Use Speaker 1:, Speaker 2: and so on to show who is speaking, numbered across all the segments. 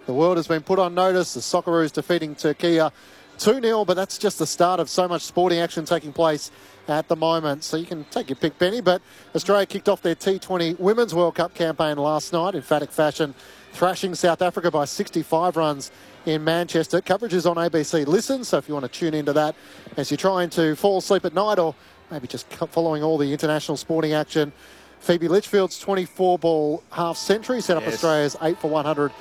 Speaker 1: the world has been put on notice. The Socceroos defeating Turkey 2-0, but that's just the start of so much sporting action taking place at the moment. So you can take your pick, Benny, but Australia kicked off their T20 Women's World Cup campaign last night in emphatic fashion, thrashing South Africa by 65 runs in Manchester. Coverage is on ABC Listen, so if you want to tune into that as you're trying to fall asleep at night or maybe just following all the international sporting action. Phoebe Litchfield's 24-ball half-century set up Australia's 8 for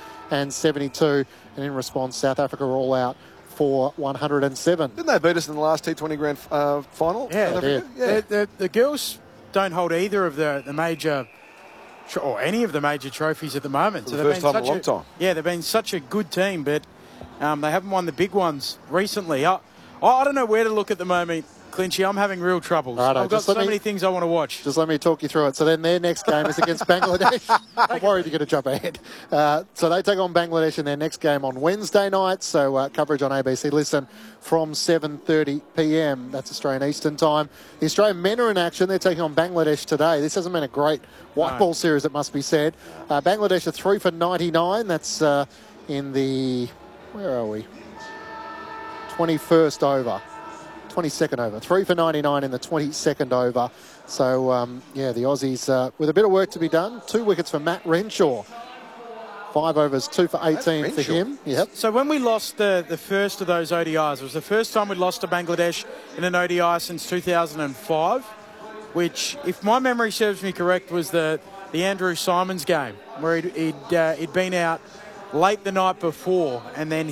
Speaker 1: 172, and in response, South Africa were all out for 107.
Speaker 2: Didn't they beat us in the last T20 Grand Final?
Speaker 1: Yeah, they did.
Speaker 3: Yeah. The girls don't hold either of the major or any of the major trophies at the moment.
Speaker 2: For the first time in a long time.
Speaker 3: Yeah, they've been such a good team, but they haven't won the big ones recently. I don't know where to look at the moment, Clinchy. I'm having real troubles.
Speaker 1: Righto,
Speaker 3: I've got so many things I want to watch.
Speaker 1: Just let me talk you through it. So then their next game is against Bangladesh. I'm worried you're going to jump ahead. So they take on Bangladesh in their next game on Wednesday night. So coverage on ABC Listen from 7:30 p.m. That's Australian Eastern Time. The Australian men are in action. They're taking on Bangladesh today. This hasn't been a great white ball series, it must be said. Bangladesh are 3 for 99. That's in the, where are we? 21st over. 22nd over. 3 for 99 in the 22nd over. So, yeah, the Aussies with a bit of work to be done. 2 wickets for Matt Renshaw. 5 overs, 2 for 18 for him. Yep.
Speaker 3: So when we lost the first of those ODIs, it was the first time we'd lost to Bangladesh in an ODI since 2005, which, if my memory serves me correct, was the Andrew Simons game, where he'd been out late the night before, and then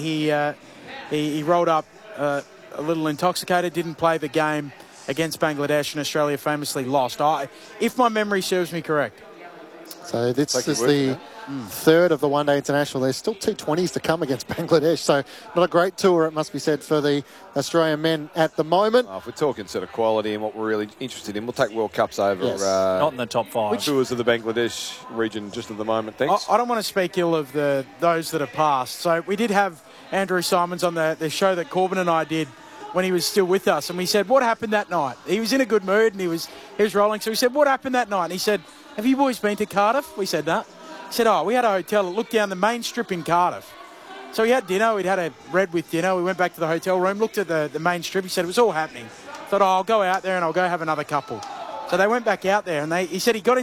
Speaker 3: he rolled up a little intoxicated, didn't play the game against Bangladesh, and Australia famously lost. If my memory serves me correct.
Speaker 1: So this is the third of the one-day international. There's still T20s to come against Bangladesh, so not a great tour, it must be said, for the Australian men at the moment.
Speaker 2: If we're talking sort of quality and what we're really interested in, we'll take World Cups over.
Speaker 4: Not in the top 5.
Speaker 2: Tours of the Bangladesh region just at the moment, thanks.
Speaker 3: I don't want to speak ill of those that have passed. So we did have Andrew Simons on the show that Corbin and I did when he was still with us, and we said, what happened that night? He was in a good mood and he was rolling, so we said, what happened that night? And he said, have you boys been to Cardiff? We said, no. He said, we had a hotel that looked down the main strip in Cardiff. So we had dinner, we'd had a red with dinner, we went back to the hotel room, looked at the main strip, he said it was all happening. Thought, I'll go out there and I'll go have another couple. So they went back out there, and he said he got